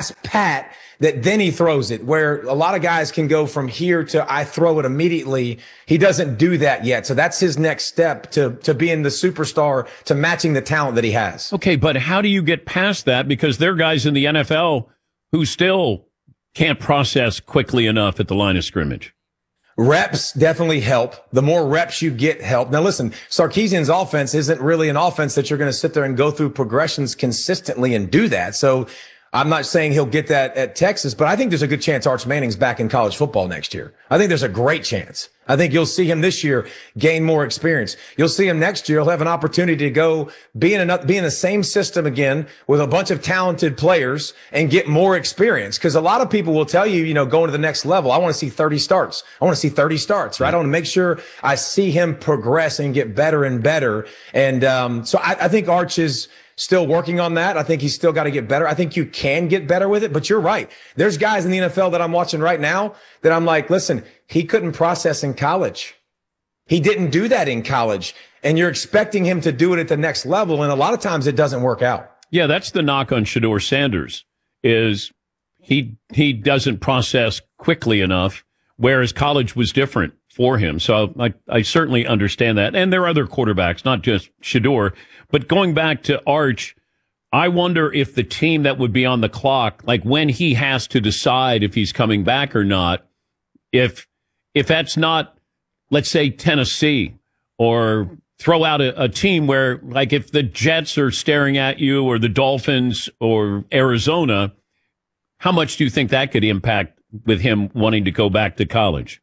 pass pat that then he throws it, where a lot of guys can go from here to I throw it immediately. He doesn't do that yet. So that's his next step to being the superstar, to matching the talent that he has. Okay, but how do you get past that? Because there are guys in the NFL who still can't process quickly enough at the line of scrimmage. Reps definitely help. The more reps you get, help. Now listen, Sarkisian's offense isn't really an offense that you're going to sit there and go through progressions consistently and do that. So I'm not saying he'll get that at Texas, but I think there's a good chance Arch Manning's back in college football next year. I think there's a great chance. I think you'll see him this year gain more experience. You'll see him next year. He'll have an opportunity to go be in the same system again with a bunch of talented players and get more experience. Because a lot of people will tell you, going to the next level, I want to see 30 starts. I want to see 30 starts, right? I want to make sure I see him progress and get better and better. And so I think Arch is still working on that. I think he's still got to get better. I think you can get better with it, but you're right. There's guys in the NFL that I'm watching right now that I'm like, listen, he couldn't process in college. He didn't do that in college. And you're expecting him to do it at the next level. And a lot of times it doesn't work out. Yeah, that's the knock on Shedeur Sanders, is he doesn't process quickly enough, whereas college was different for him. So I certainly understand that. And there are other quarterbacks, not just Shedeur. But going back to Arch, I wonder if the team that would be on the clock, like when he has to decide if he's coming back or not, if that's not, let's say, Tennessee, or throw out a team where, like, if the Jets are staring at you, or the Dolphins or Arizona, how much do you think that could impact with him wanting to go back to college?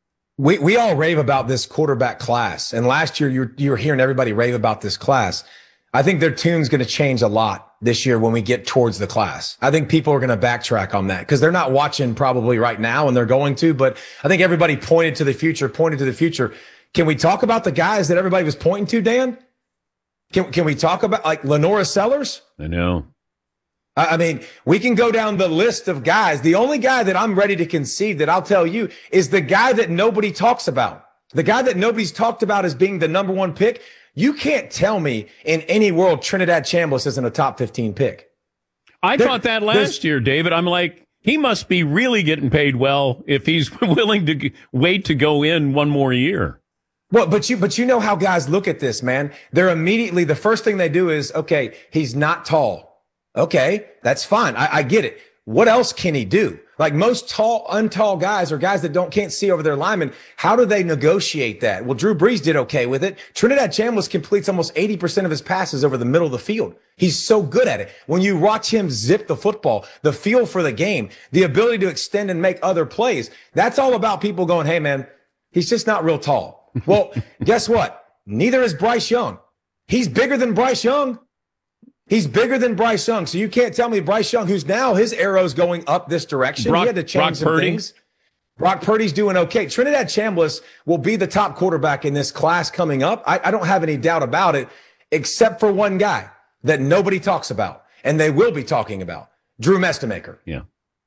We all rave about this quarterback class. And last year, you were hearing everybody rave about this class. I think their tune's going to change a lot this year when we get towards the class. I think people are going to backtrack on that because they're not watching probably right now, and they're going to. But I think everybody pointed to the future. Can we talk about the guys that everybody was pointing to, Dan? Can we talk about, like, Lenora Sellers? I know. I mean, we can go down the list of guys. The only guy that I'm ready to concede that I'll tell you is the guy that nobody talks about. The guy that nobody's talked about as being the number one pick. You can't tell me in any world Trinidad Chambliss isn't a top 15 pick. I thought that last year, David. I'm like, he must be really getting paid well if he's willing to wait to go in one more year. Well, but you know how guys look at this, man. They're immediately, the first thing they do is, okay, he's not tall. Okay, that's fine. I get it. What else can he do? Like most untall guys, or guys that can't see over their linemen, how do they negotiate that? Well, Drew Brees did okay with it. Trinidad Chambliss completes almost 80% of his passes over the middle of the field. He's so good at it. When you watch him zip the football, the feel for the game, the ability to extend and make other plays, that's all about people going, hey, man, he's just not real tall. Well, guess what? Neither is Bryce Young. He's bigger than Bryce Young. He's bigger than Bryce Young. So you can't tell me Bryce Young, who's now his arrow's going up this direction. He had to change some things. Brock Purdy's doing okay. Trinidad Chambliss will be the top quarterback in this class coming up. I don't have any doubt about it, except for one guy that nobody talks about, and they will be talking about, Drew Mestemaker. Yeah.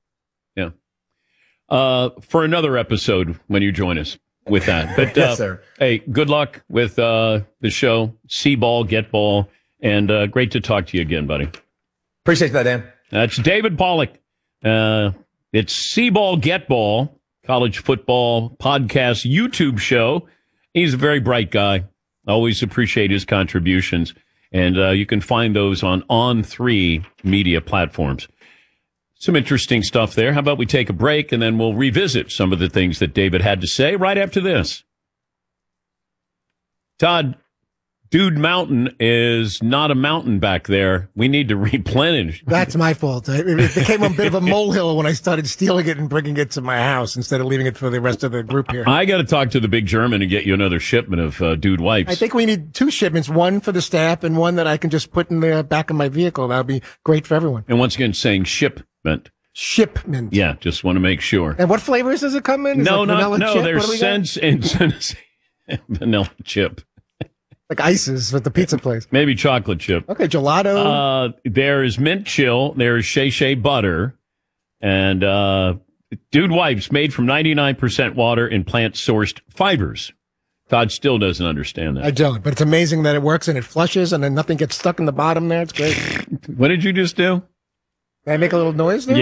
For another episode when you join us with that. But yes, sir. Hey, good luck with the show. See ball, get ball. And great to talk to you again, buddy. Appreciate that, Dan. That's David Pollack. It's See Ball, Get Ball, college football podcast YouTube show. He's a very bright guy. Always appreciate his contributions. And you can find those on On3 media platforms. Some interesting stuff there. How about we take a break, and then we'll revisit some of the things that David had to say right after this. Todd, Dude Mountain is not a mountain back there. We need to replenish. That's my fault. It became a bit of a molehill when I started stealing it and bringing it to my house instead of leaving it for the rest of the group here. I got to talk to the big German and get you another shipment of Dude wipes. I think we need 2 shipments, one for the staff and one that I can just put in the back of my vehicle. That would be great for everyone. And once again, saying shipment. Shipment. Yeah, just want to make sure. And what flavors does it come in? Is no, there's Sense and vanilla chip. Like Ices with the pizza place. Maybe chocolate chip. Okay, gelato. There's mint chill. There's Shea Shea butter. And Dude wipes made from 99% water and plant-sourced fibers. Todd still doesn't understand that. I don't, but it's amazing that it works and it flushes and then nothing gets stuck in the bottom there. It's great. What did you just do? Can I make a little noise there?